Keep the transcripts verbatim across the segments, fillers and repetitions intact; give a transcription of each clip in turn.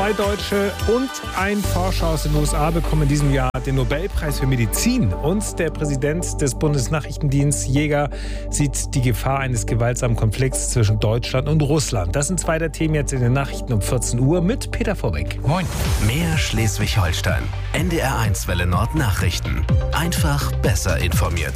Zwei Deutsche und ein Forscher aus den U S A bekommen in diesem Jahr den Nobelpreis für Medizin. Und der Präsident des Bundesnachrichtendienstes, Jäger, sieht die Gefahr eines gewaltsamen Konflikts zwischen Deutschland und Russland. Das sind zwei der Themen jetzt in den Nachrichten um vierzehn Uhr mit Peter Vorbeck. Moin. Mehr Schleswig-Holstein. N D R eins Welle Nord Nachrichten. Einfach besser informiert.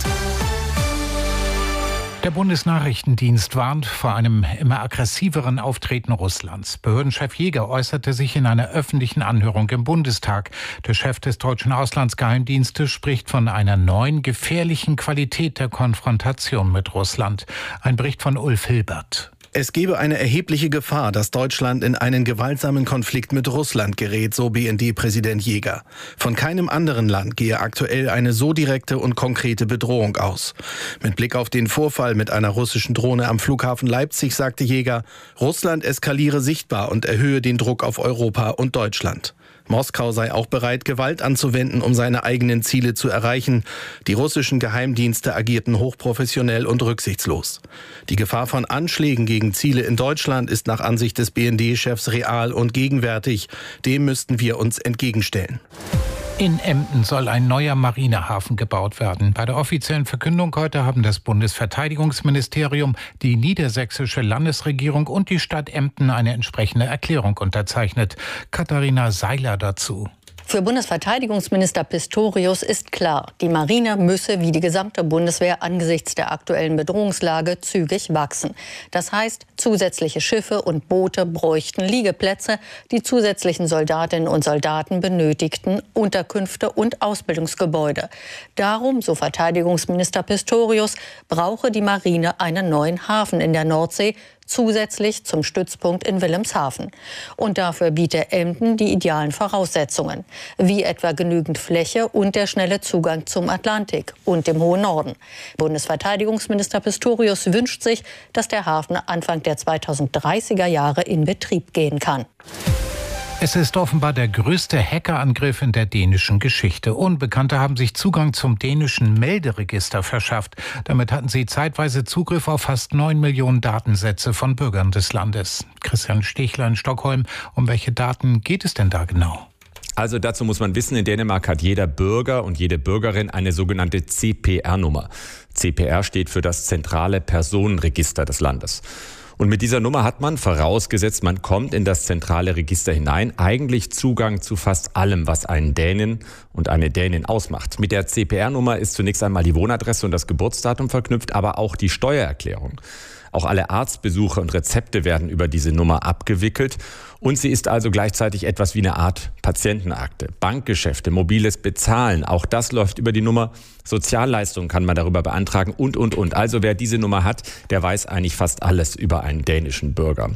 Der Bundesnachrichtendienst warnt vor einem immer aggressiveren Auftreten Russlands. Behördenchef Jäger äußerte sich in einer öffentlichen Anhörung im Bundestag. Der Chef des deutschen Auslandsgeheimdienstes spricht von einer neuen, gefährlichen Qualität der Konfrontation mit Russland. Ein Bericht von Ulf Hilbert. Es gebe eine erhebliche Gefahr, dass Deutschland in einen gewaltsamen Konflikt mit Russland gerät, so B N D-Präsident Jäger. Von keinem anderen Land gehe aktuell eine so direkte und konkrete Bedrohung aus. Mit Blick auf den Vorfall mit einer russischen Drohne am Flughafen Leipzig sagte Jäger, Russland eskaliere sichtbar und erhöhe den Druck auf Europa und Deutschland. Moskau sei auch bereit, Gewalt anzuwenden, um seine eigenen Ziele zu erreichen. Die russischen Geheimdienste agierten hochprofessionell und rücksichtslos. Die Gefahr von Anschlägen gegen Ziele in Deutschland ist nach Ansicht des B N D-Chefs real und gegenwärtig. Dem müssten wir uns entgegenstellen. In Emden soll ein neuer Marinehafen gebaut werden. Bei der offiziellen Verkündung heute haben das Bundesverteidigungsministerium, die niedersächsische Landesregierung und die Stadt Emden eine entsprechende Erklärung unterzeichnet. Katharina Seiler dazu. Für Bundesverteidigungsminister Pistorius ist klar, die Marine müsse wie die gesamte Bundeswehr angesichts der aktuellen Bedrohungslage zügig wachsen. Das heißt, zusätzliche Schiffe und Boote bräuchten Liegeplätze, die zusätzlichen Soldatinnen und Soldaten benötigten Unterkünfte und Ausbildungsgebäude. Darum, so Verteidigungsminister Pistorius, brauche die Marine einen neuen Hafen in der Nordsee, zusätzlich zum Stützpunkt in Wilhelmshaven. Und dafür biete Emden die idealen Voraussetzungen, wie etwa genügend Fläche und der schnelle Zugang zum Atlantik und dem hohen Norden. Bundesverteidigungsminister Pistorius wünscht sich, dass der Hafen Anfang der zweitausenddreißiger Jahre in Betrieb gehen kann. Es ist offenbar der größte Hackerangriff in der dänischen Geschichte. Unbekannte haben sich Zugang zum dänischen Melderegister verschafft. Damit hatten sie zeitweise Zugriff auf fast neun Millionen Datensätze von Bürgern des Landes. Christian Stichler in Stockholm. Um welche Daten geht es denn da genau? Also dazu muss man wissen, in Dänemark hat jeder Bürger und jede Bürgerin eine sogenannte C P R-Nummer. C P R steht für das zentrale Personenregister des Landes. Und mit dieser Nummer hat man, vorausgesetzt man kommt in das zentrale Register hinein, eigentlich Zugang zu fast allem, was einen Dänen und eine Dänin ausmacht. Mit der C P R-Nummer ist zunächst einmal die Wohnadresse und das Geburtsdatum verknüpft, aber auch die Steuererklärung. Auch alle Arztbesuche und Rezepte werden über diese Nummer abgewickelt. Und sie ist also gleichzeitig etwas wie eine Art Patientenakte. Bankgeschäfte, mobiles Bezahlen, auch das läuft über die Nummer. Sozialleistungen kann man darüber beantragen und, und, und. Also wer diese Nummer hat, der weiß eigentlich fast alles über einen dänischen Bürger.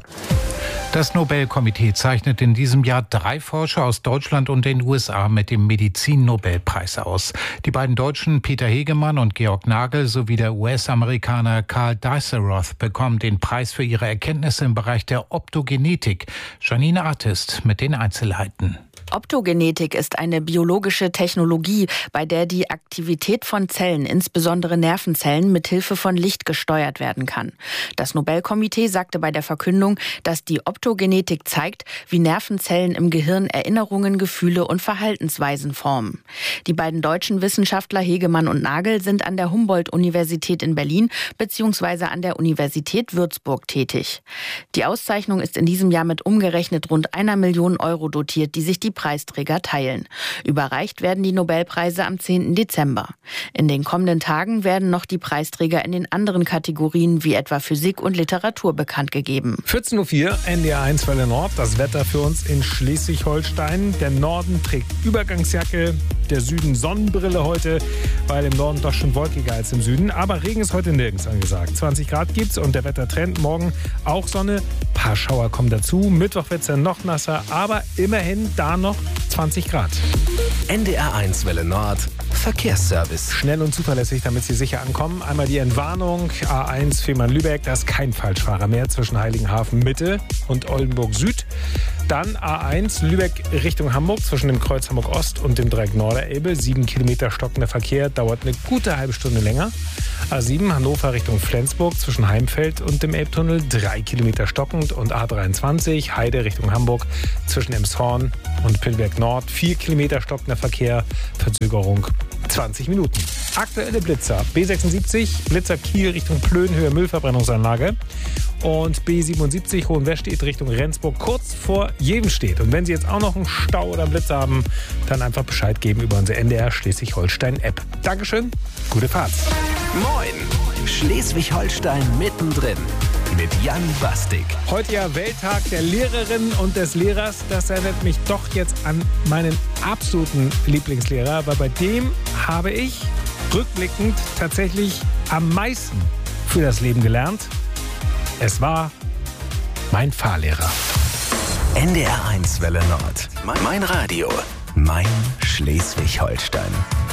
Das Nobelkomitee zeichnet in diesem Jahr drei Forscher aus Deutschland und den U S A mit dem Medizin-Nobelpreis aus. Die beiden Deutschen Peter Hegemann und Georg Nagel sowie der U S-Amerikaner Karl Diceroth bekommen den Preis für ihre Erkenntnisse im Bereich der Optogenetik. Janine Artist mit den Einzelheiten. Optogenetik ist eine biologische Technologie, bei der die Aktivität von Zellen, insbesondere Nervenzellen, mit Hilfe von Licht gesteuert werden kann. Das Nobelkomitee sagte bei der Verkündung, dass die Optogenetik zeigt, wie Nervenzellen im Gehirn Erinnerungen, Gefühle und Verhaltensweisen formen. Die beiden deutschen Wissenschaftler Hegemann und Nagel sind an der Humboldt-Universität in Berlin bzw. an der Universität Würzburg tätig. Die Auszeichnung ist in diesem Jahr mit umgerechnet rund einer Million Euro dotiert, die sich die Preisträger teilen. Überreicht werden die Nobelpreise am zehnten Dezember. In den kommenden Tagen werden noch die Preisträger in den anderen Kategorien wie etwa Physik und Literatur bekannt gegeben. vierzehn Uhr vier, N D R eins Welle Nord. Das Wetter für uns in Schleswig-Holstein. Der Norden trägt Übergangsjacke, der Süden Sonnenbrille heute, weil im Norden doch schon wolkiger als im Süden. Aber Regen ist heute nirgends angesagt. zwanzig Grad gibt's und der Wettertrend morgen auch Sonne. Ein paar Schauer kommen dazu. Mittwoch wird's dann noch nasser, aber immerhin da noch zwanzig Grad. N D R eins Welle Nord Verkehrsservice. Schnell und zuverlässig, damit Sie sicher ankommen. Einmal die Entwarnung A eins Fehmarn-Lübeck. Da ist kein Falschfahrer mehr zwischen Heiligenhafen Mitte und Oldenburg Süd. Dann A eins Lübeck Richtung Hamburg zwischen dem Kreuz Hamburg Ost und dem Dreieck Norderelbe. Sieben Kilometer stockender Verkehr, dauert eine gute halbe Stunde länger. A sieben Hannover Richtung Flensburg zwischen Heimfeld und dem Elbtunnel. Drei Kilometer stockend. Und A dreiundzwanzig Heide Richtung Hamburg zwischen Emshorn und Pillberg Nord. Vier Kilometer stockender Verkehr, Verzögerung zwanzig Minuten. Aktuelle Blitzer. B sechsundsiebzig Blitzer Kiel Richtung Plön, Höhe Müllverbrennungsanlage. Und B siebenundsiebzig Hohenwestedt Richtung Rendsburg, kurz vor Jevenstedt. Und wenn Sie jetzt auch noch einen Stau oder einen Blitz haben, dann einfach Bescheid geben über unsere N D R Schleswig-Holstein-App. Dankeschön, gute Fahrt. Moin, Schleswig-Holstein mittendrin mit Jan Bastik. Heute ja Welttag der Lehrerin und des Lehrers. Das erinnert mich doch jetzt an meinen absoluten Lieblingslehrer, weil bei dem habe ich rückblickend tatsächlich am meisten für das Leben gelernt. Es war mein Fahrlehrer. N D R eins Welle Nord. Mein Radio. Mein Schleswig-Holstein.